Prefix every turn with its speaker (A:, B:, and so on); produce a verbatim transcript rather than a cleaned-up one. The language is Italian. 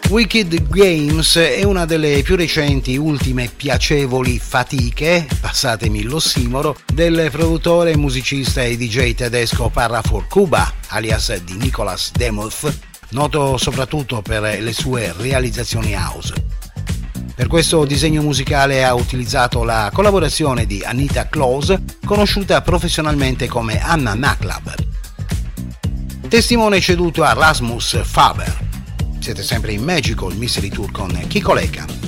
A: Wicked Games è una delle più recenti ultime piacevoli fatiche, passatemi l'ossimoro, del produttore, musicista e D J tedesco Parra for Cuba, alias di Nicolas Demuth, noto soprattutto per le sue realizzazioni house. Per questo disegno musicale ha utilizzato la collaborazione di Anita Close, conosciuta professionalmente come Anna Naklab. Testimone ceduto a Rasmus Faber. Siete sempre in Magical Mystery Tour con Kiko Leka.